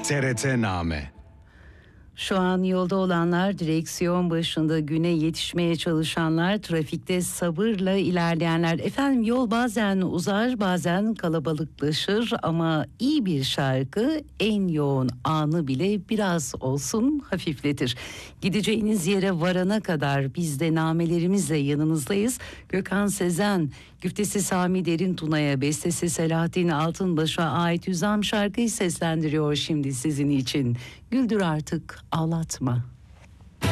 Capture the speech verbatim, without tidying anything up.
T R T-Name. Şu an yolda olanlar, direksiyon başında güne yetişmeye çalışanlar, trafikte sabırla ilerleyenler. Efendim, yol bazen uzar, bazen kalabalıklaşır ama iyi bir şarkı en yoğun anı bile biraz olsun hafifletir. Gideceğiniz yere varana kadar biz de namelerimizle yanınızdayız. Gökhan Sezen, güftesi Sami Derintuna'ya, bestesi Selahattin Altınbaş'a ait Hüzam şarkıyı seslendiriyor şimdi sizin için. Güldür artık, ağlatma.